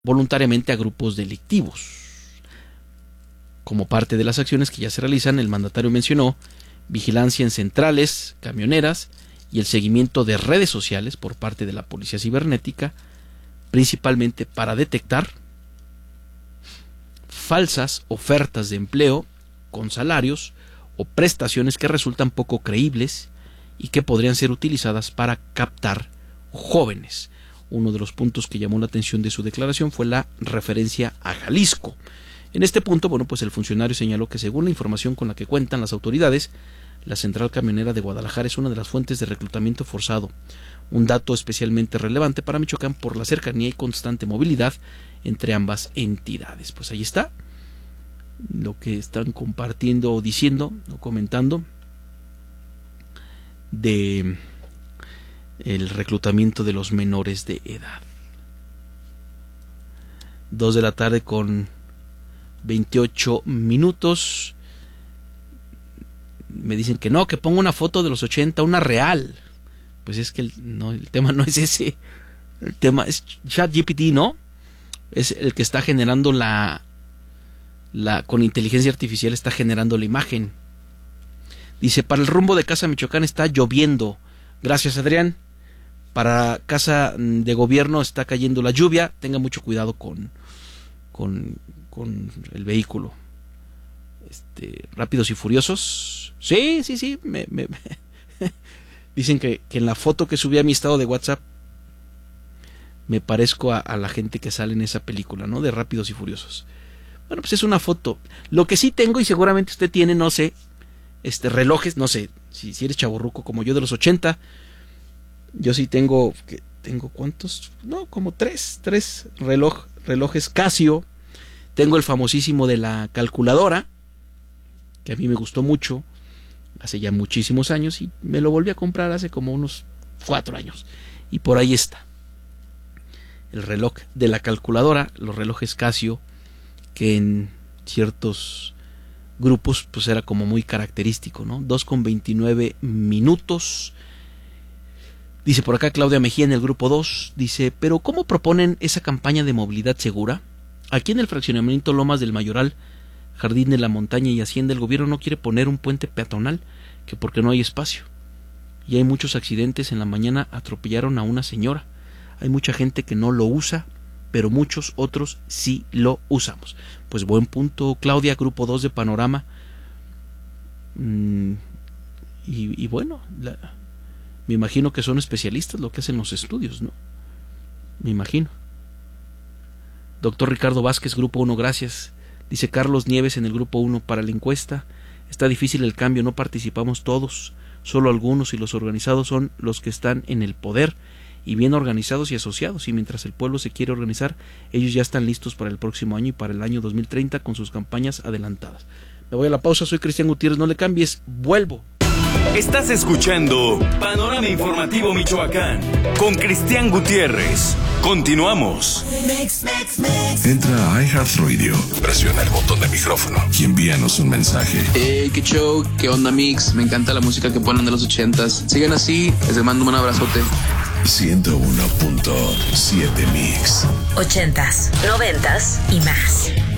voluntariamente a grupos delictivos. Como parte de las acciones que ya se realizan, el mandatario mencionó vigilancia en centrales camioneras y el seguimiento de redes sociales por parte de la Policía Cibernética, principalmente para detectar falsas ofertas de empleo con salarios o prestaciones que resultan poco creíbles y que podrían ser utilizadas para captar jóvenes. Uno de los puntos que llamó la atención de su declaración fue la referencia a Jalisco. En este punto, pues el funcionario señaló que según la información con la que cuentan las autoridades, la central camionera de Guadalajara es una de las fuentes de reclutamiento forzado, un dato especialmente relevante para Michoacán por la cercanía y constante movilidad entre ambas entidades. Pues ahí está lo que están compartiendo o diciendo o comentando de el reclutamiento de los menores de edad. 2 de la tarde con 28 minutos. Me dicen que no, que ponga una foto de los 80, una real. Pues es que el tema no es ese. El tema es ChatGPT, ¿no? Es el que está generando con inteligencia artificial está generando la imagen. Dice, para el rumbo de Casa Michoacán está lloviendo. Gracias, Adrián. Para Casa de Gobierno está cayendo la lluvia. Tenga mucho cuidado con el vehículo. Rápidos y Furiosos. Sí. Dicen que en la foto que subí a mi estado de WhatsApp me parezco a la gente que sale en esa película, ¿no? De Rápidos y Furiosos. Bueno, pues es una foto. Lo que sí tengo, y seguramente usted tiene, no sé, relojes, no sé, si eres chavorruco como yo de los 80, yo sí tengo ¿cuántos? No, como tres relojes Casio. Tengo el famosísimo de la calculadora, que a mí me gustó mucho, hace ya muchísimos años, y me lo volví a comprar hace como unos 4 años. Y por ahí está. El reloj de la calculadora, los relojes Casio, que en ciertos grupos pues era como muy característico, ¿no? 2:29 minutos. Dice por acá Claudia Mejía en el grupo 2, dice, pero ¿cómo proponen esa campaña de movilidad segura? Aquí en el fraccionamiento Lomas del Mayoral, Jardín de la Montaña y Hacienda, el gobierno no quiere poner un puente peatonal, que porque no hay espacio. Y hay muchos accidentes. En la mañana atropellaron a una señora. Hay mucha gente que no lo usa, pero muchos otros sí lo usamos. Pues buen punto, Claudia, grupo 2 de Panorama. Y bueno, me imagino que son especialistas lo que hacen los estudios, ¿no? Me imagino. Doctor Ricardo Vázquez, grupo 1, gracias. Dice Carlos Nieves en el grupo 1, para la encuesta, está difícil el cambio, no participamos todos, solo algunos, y los organizados son los que están en el poder, y bien organizados y asociados, y mientras el pueblo se quiere organizar, ellos ya están listos para el próximo año y para el año 2030 con sus campañas adelantadas. Me voy a la pausa, soy Cristian Gutiérrez, no le cambies, vuelvo. Estás escuchando Panorama Informativo Michoacán con Cristian Gutiérrez. Continuamos. Entra a iHeartRadio, presiona el botón de micrófono y envíanos un mensaje. Hey, qué show, qué onda, Mix. Me encanta la música que ponen de los 80s. Sigan así, les mando un abrazote. 101.7 Mix. 80s, 90s y más.